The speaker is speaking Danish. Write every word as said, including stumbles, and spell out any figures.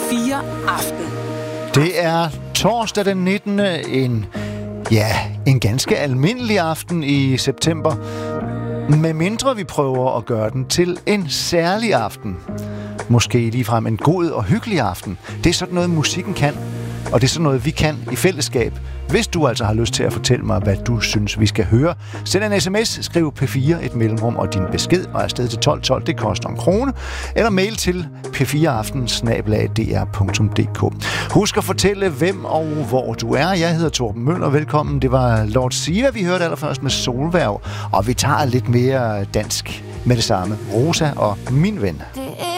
fire Aften. Det er torsdag den nittende En, ja, en ganske almindelig aften i september. Med mindre vi prøver at gøre den til en særlig aften. Måske ligefrem en god og hyggelig aften. Det er sådan noget, musikken kan. Og det er sådan noget, vi kan i fællesskab. Hvis du altså har lyst til at fortælle mig, hvad du synes, vi skal høre, send en sms, skriv P fire, et mellemrum og din besked, og afsted til tolv tolv, det koster en krone, eller mail til p fire aften snabel-a d r punktum d k. Husk at fortælle, hvem og hvor du er. Jeg hedder Torben Møller, velkommen. Det var Lord Siva, vi hørte allerførst med Solværv, og vi tager lidt mere dansk med det samme. Rosa og Min Ven. Det er